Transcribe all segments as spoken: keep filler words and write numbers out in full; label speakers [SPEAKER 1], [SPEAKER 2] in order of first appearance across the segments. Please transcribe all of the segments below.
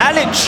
[SPEAKER 1] Erlic.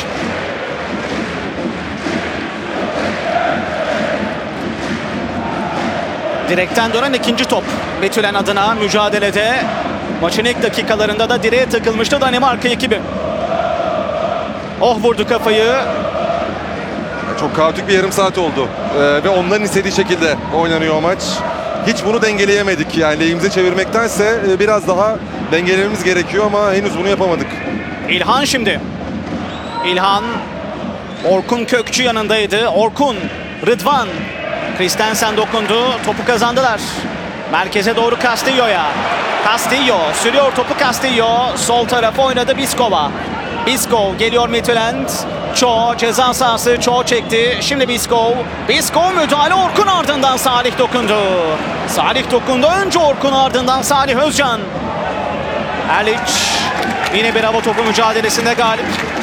[SPEAKER 1] Direkten dönen ikinci top. Betülen adına mücadelede. Maçın ilk dakikalarında da direğe takılmıştı Danimarka ekibi. Oh vurdu kafayı.
[SPEAKER 2] Çok kaotik bir yarım saat oldu. Ee, ve onların istediği şekilde oynanıyor o maç. Hiç bunu dengeleyemedik. Yani lehimize çevirmektense e, biraz daha dengelememiz gerekiyor ama henüz bunu yapamadık.
[SPEAKER 1] İlhan şimdi. İlhan. Orkun Kökçü yanındaydı. Orkun. Rıdvan. Christensen dokundu. Topu kazandılar. Merkeze doğru Castillo'ya. Castillo sürüyor topu Castillo. Sol tarafa oynadı Biskova. Biskov geliyor Midtjylland. Cho ceza sahası. Cho çekti. Şimdi Biskov. Biskov müdahale Orkun ardından Salih dokundu. Salih dokundu. Önce Orkun ardından Salih Özcan. Erlic yine bir hava topu mücadelesinde galip.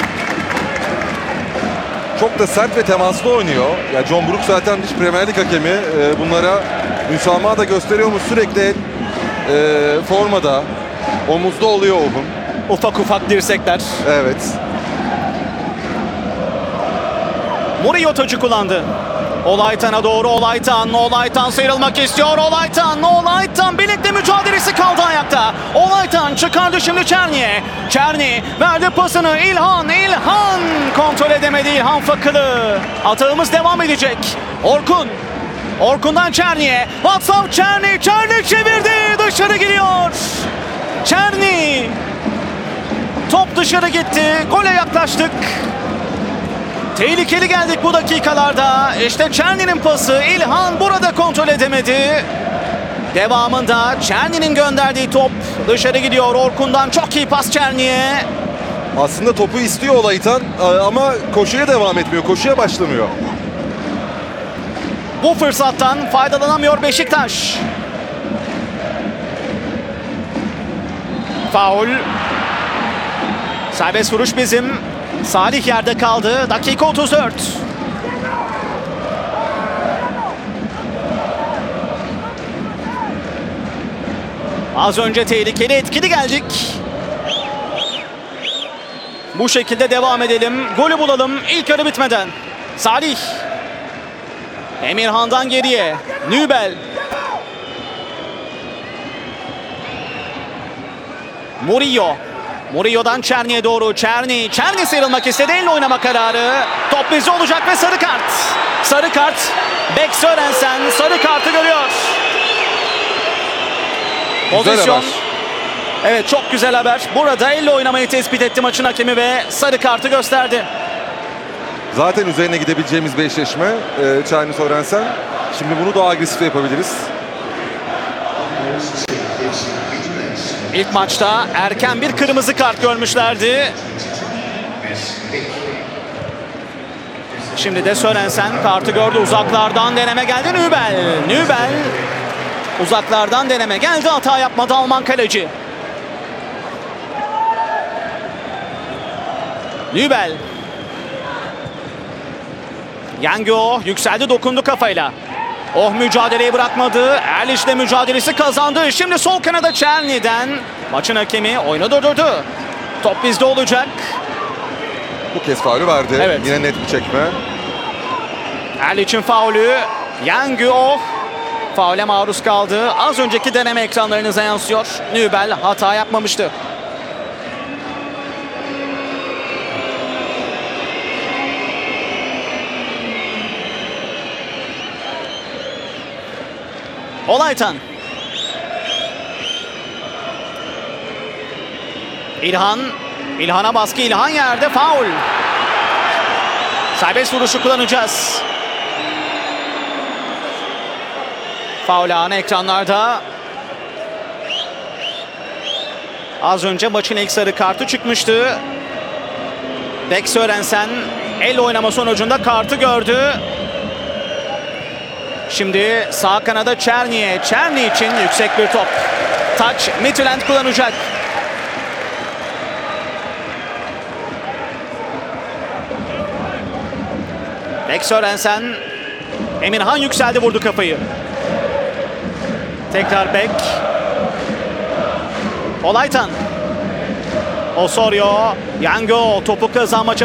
[SPEAKER 2] Çok da sert ve temaslı oynuyor. Ya John Brook zaten bir Premier Lig hakemi. Ee, bunlara müsamaha da gösteriyormuş sürekli. E, formada, omuzda oluyor Ohun.
[SPEAKER 1] Ufak ufak dirsekler.
[SPEAKER 2] Evet.
[SPEAKER 1] Murillo topu kullandı. Olaytan'a doğru Olaytan. Olaytan sıyrılmak istiyor. Olaytan. Olaytan birlikte mücadelesi kaldı ayakta. Olaytan çıkardı şimdi Çerni'ye. Çerni verdi pasını İlhan. İlhan kontrol edemedi. İlhan Fakılı. Atağımız devam edecek. Orkun. Orkun'dan Çerni'ye. WhatsApp Çerni. Çerni çevirdi. Dışarı gidiyor. Çerni. Top dışarı gitti. Gole yaklaştık. Tehlikeli geldik bu dakikalarda. İşte Çerni'nin pası. İlhan burada kontrol edemedi. Devamında Çerni'nin gönderdiği top dışarı gidiyor. Orkun'dan çok iyi pas Çerni'ye.
[SPEAKER 2] Aslında topu istiyor Olaytan ama koşuya devam etmiyor. Koşuya başlamıyor.
[SPEAKER 1] Bu fırsattan faydalanamıyor Beşiktaş. Faul. Serbest vuruş bizim. Salih yerde kaldı. Dakika otuz dört. Az önce tehlikeli etkili geldik. Bu şekilde devam edelim. Golü bulalım ilk yarı bitmeden. Salih. Emirhan'dan geriye. Nübel. Murillo. Murillo'dan Çerni'ye doğru. Çerni. Çerni sıyrılmak istedi. Elle oynama kararı. Top bizde olacak ve sarı kart. Sarı kart. Bek Sörensen sarı kartı görüyor. Pozisyon. Evet çok güzel haber. Burada elle oynamayı tespit etti maçın hakemi ve sarı kartı gösterdi.
[SPEAKER 2] Zaten üzerine gidebileceğimiz bir eşleşme. E, Çerni Sörensen. Şimdi bunu daha agresif yapabiliriz.
[SPEAKER 1] İlk maçta erken bir kırmızı kart görmüşlerdi. Şimdi de Sörensen kartı gördü. Uzaklardan deneme geldi. Nübel. Nübel. Uzaklardan deneme geldi. Hata yapmadı Alman kaleci. Nübel. Yangio yükseldi, dokundu kafayla. Oh mücadeleyi bırakmadı. Erlic de mücadelesi kazandı. Şimdi sol kanada Çerni'den. Maçın hakemi oyunu durdurdu. Top bizde olacak.
[SPEAKER 2] Bu kez faulü verdi.
[SPEAKER 1] Evet.
[SPEAKER 2] Yine net bir çekme.
[SPEAKER 1] Erlic'in faulü. Yangio faule maruz kaldı. Az önceki deneme ekranlarınıza yansıyor. Nübel hata yapmamıştı. Olaytan. İlhan. İlhan'a baskı. İlhan yerde. Faul. Serbest vuruşu kullanacağız. Faul anı ekranlarda. Az önce maçın ilk sarı kartı çıkmıştı. Bek Sörensen el oynama sonucunda kartı gördü. Şimdi sağ kanada Çerni'ye. Çerni için yüksek bir top. Taç Midtjylland kullanacak. Bek Sörensen. Emirhan yükseldi, vurdu kafayı. Tekrar Bek. Olaytan. Osorio. Yango topu kazanma